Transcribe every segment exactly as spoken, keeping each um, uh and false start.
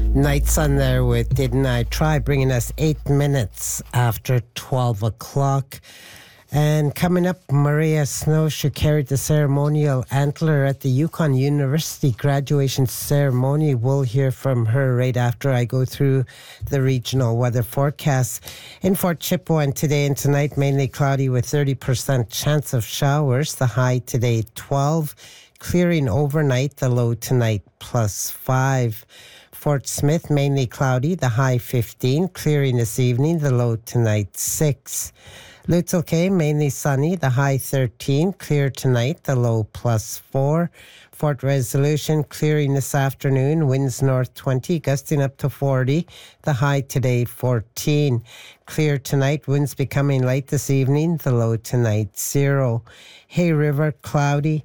Night Sun there with Didn't I Try, bringing us eight minutes after twelve o'clock. And coming up, Maria Snow, she carried the ceremonial antler at the Yukon University graduation ceremony. We'll hear from her right after I go through the regional weather forecasts. In Fort Chipewyan today and tonight, mainly cloudy with thirty percent chance of showers. The high today twelve, clearing overnight, the low tonight plus five. Fort Smith, mainly cloudy, the high fifteen, clearing this evening, the low tonight six. Lutzel Kay, mainly sunny, the high thirteen, clear tonight, the low plus four. Fort Resolution, clearing this afternoon, winds north twenty, gusting up to forty, the high today fourteen. Clear tonight, winds becoming light this evening, the low tonight zero. Hay River, cloudy,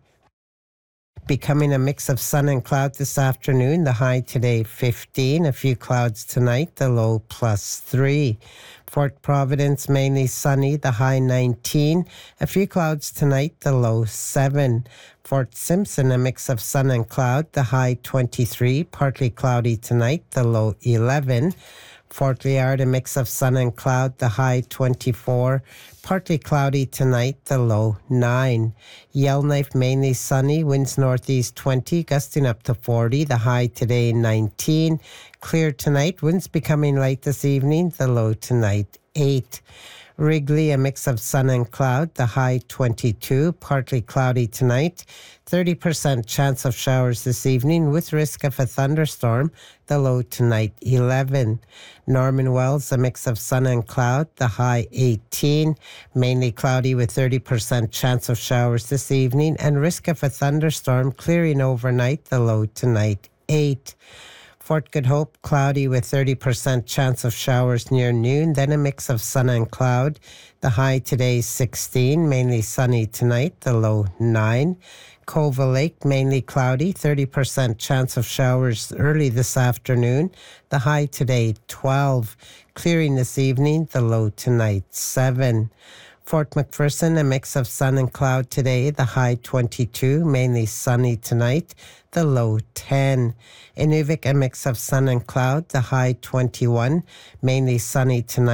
becoming a mix of sun and cloud this afternoon. The high today fifteen, a few clouds tonight, the low plus three. Fort Providence, mainly sunny, the high nineteen, a few clouds tonight, the low seven. Fort Simpson, a mix of sun and cloud, the high twenty-three, partly cloudy tonight, the low eleven. Fort Liard, a mix of sun and cloud, the high twenty-four, partly cloudy tonight, the low nine. Yellowknife, mainly sunny, winds northeast twenty, gusting up to forty, the high today nineteen. Clear tonight, winds becoming light this evening, the low tonight eight. Wrigley, a mix of sun and cloud, the high twenty-two, partly cloudy tonight, thirty percent chance of showers this evening with risk of a thunderstorm, the low tonight eleven. Norman Wells, a mix of sun and cloud, the high eighteen, mainly cloudy with thirty percent chance of showers this evening and risk of a thunderstorm, clearing overnight, the low tonight eight. Fort Good Hope, cloudy with thirty percent chance of showers near noon, then a mix of sun and cloud. The high today sixteen, mainly sunny tonight, the low nine. Cova Lake, mainly cloudy, thirty percent chance of showers early this afternoon. The high today twelve, clearing this evening, the low tonight seven. Fort McPherson, a mix of sun and cloud today, the high twenty-two, mainly sunny tonight, the low ten. Inuvik, a mix of sun and cloud, the high twenty-one, mainly sunny tonight.